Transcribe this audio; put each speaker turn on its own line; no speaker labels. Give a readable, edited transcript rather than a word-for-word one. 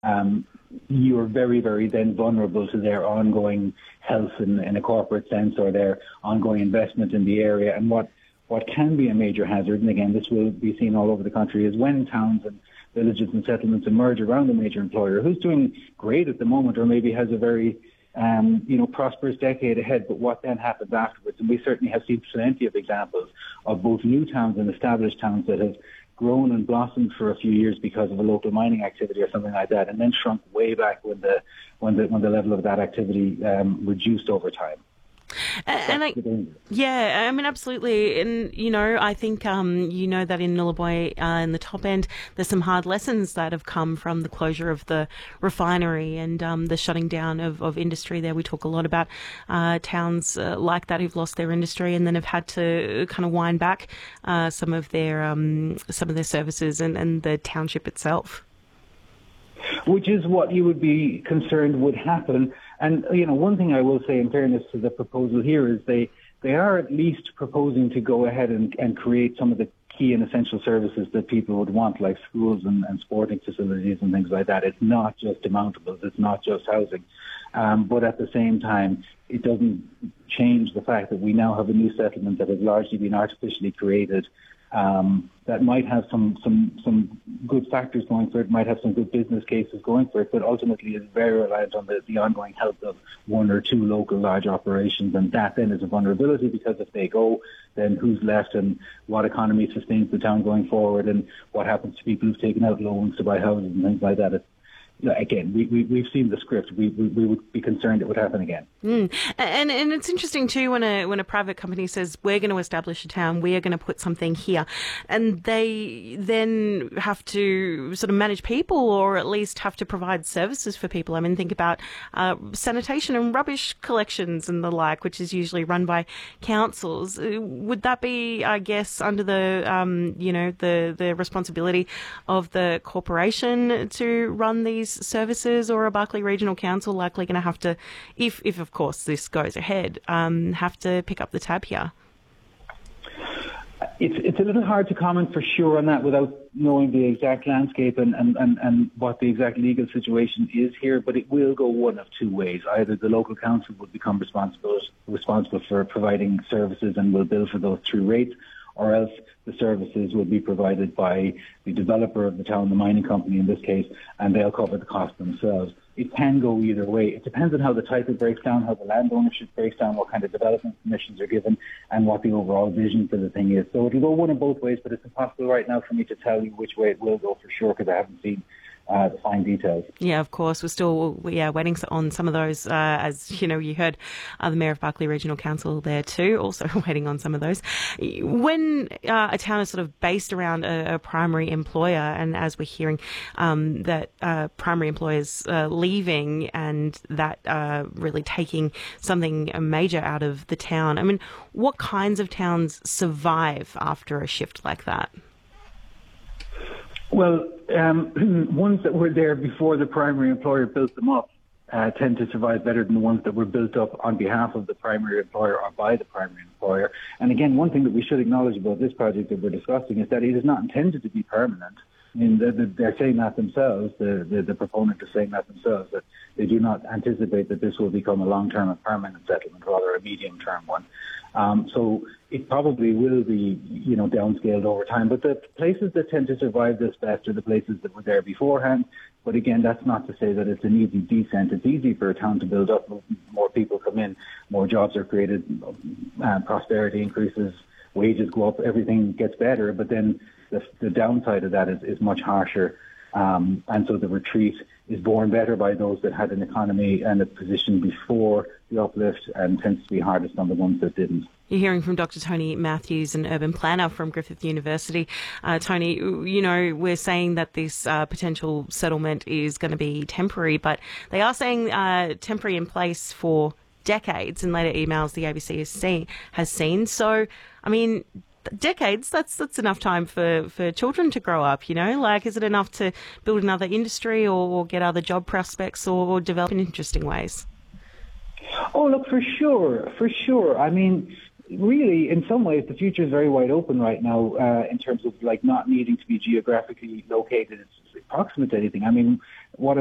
you're very, very then vulnerable to their ongoing health in a corporate sense, or their ongoing investment in the area. And what can be a major hazard, and again, this will be seen all over the country, is when towns and villages and settlements emerge around a major employer who's doing great at the moment, or maybe has a very prosperous decade ahead, but what then happens afterwards? And we certainly have seen plenty of examples of both new towns and established towns that have grown and blossomed for a few years because of a local mining activity or something like that, and then shrunk way back when the level of that activity reduced over time.
Absolutely. And, I think, that in Nullarbor, in the top end, there's some hard lessons that have come from the closure of the refinery and the shutting down of industry there. We talk a lot about towns like that who've lost their industry and then have had to kind of wind back some of their services and the township itself.
Which is what you would be concerned would happen. And, one thing I will say in fairness to the proposal here is they are at least proposing to go ahead and create some of the key and essential services that people would want, like schools and sporting facilities and things like that. It's not just demountables, it's not just housing. But at the same time, it doesn't change the fact that we now have a new settlement that has largely been artificially created, that might have some good factors going for it, might have some good business cases going for it, but ultimately is very reliant on the ongoing health of one or two local large operations, and that then is a vulnerability, because if they go, then who's left, and what economy sustains the town going forward, and what happens to people who've taken out loans to buy houses and things like that. Again, we've seen the script. We would be concerned it would happen again.
And it's interesting too when a private company says, we're going to establish a town, we are going to put something here, and they then have to sort of manage people, or at least have to provide services for people. I mean, think about sanitation and rubbish collections and the like, which is usually run by councils. Would that be, I guess, under the the responsibility of the corporation to run these services, or a Barkly Regional Council likely going to have to, if of course this goes ahead, have to pick up the tab here?
It's a little hard to comment for sure on that without knowing the exact landscape and what the exact legal situation is here, but it will go one of two ways. Either the local council would become responsible for providing services and will bill for those through rates, or else the services will be provided by the developer of the town, the mining company in this case, and they'll cover the cost themselves. It can go either way. It depends on how the title breaks down, how the land ownership breaks down, what kind of development permissions are given, and what the overall vision for the thing is. So it'll go one of both ways, but it's impossible right now for me to tell you which way it will go for sure, because I haven't seen the fine details.
Yeah, of course. We're still waiting on some of those. As you heard the Mayor of Barkly Regional Council there too, also waiting on some of those. When a town is sort of based around a primary employer, and as we're hearing that primary employers leaving, and that really taking something major out of the town, I mean, what kinds of towns survive after a shift like that?
Well, ones that were there before the primary employer built them up tend to survive better than the ones that were built up on behalf of the primary employer or by the primary employer. And again, one thing that we should acknowledge about this project that we're discussing is that it is not intended to be permanent. I mean, they're saying that themselves, the proponent is saying that themselves, that they do not anticipate that this will become a long-term and permanent settlement, rather a medium-term one. So it probably will be, downscaled over time. But the places that tend to survive this best are the places that were there beforehand. But again, that's not to say that it's an easy descent. It's easy for a town to build up. More people come in, more jobs are created, prosperity increases, wages go up, everything gets better. But then the downside of that is much harsher. And so the retreat is borne better by those that had an economy and a position before the uplift, and tends to be hardest on the ones that didn't.
You're hearing from Dr. Tony Matthews, an urban planner from Griffith University. Tony, we're saying that this potential settlement is going to be temporary, but they are saying temporary in place for decades. In later emails, the ABC has seen. So, I mean, decades, that's enough time for children to grow up, is it enough to build another industry or get other job prospects or develop in interesting ways?
Oh, look, for sure. I mean, really, in some ways, the future is very wide open right now in terms of not needing to be geographically located. It's approximate to anything. I mean, what